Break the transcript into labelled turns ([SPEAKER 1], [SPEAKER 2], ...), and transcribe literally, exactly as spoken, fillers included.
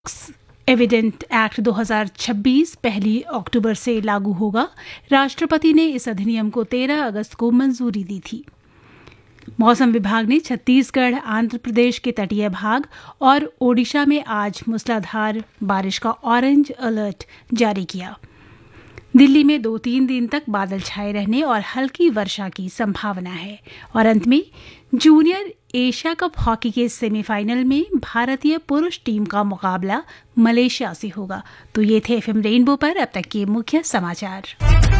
[SPEAKER 1] Evident act दो हज़ार छब्बीस पहली अक्टूबर से लागू होगा। राष्ट्रपति ने इस अधिनियम को तेरह अगस्त को मंजूरी दी थी। मौसम विभाग ने छत्तीसगढ़, आंध्र प्रदेश के तटीय भाग और ओडिशा में आज मूसलाधार बारिश का ऑरेंज अलर्ट जारी किया। दिल्ली में दो तीन दिन तक बादल छाए रहने और हल्की वर्षा की संभावना है। और अंत में जूनियर एशिया कप हॉकी के सेमीफाइनल में भारतीय पुरुष टीम का मुकाबला मलेशिया से होगा। तो ये थे एफएम रेनबो पर अब तक के मुख्य समाचार।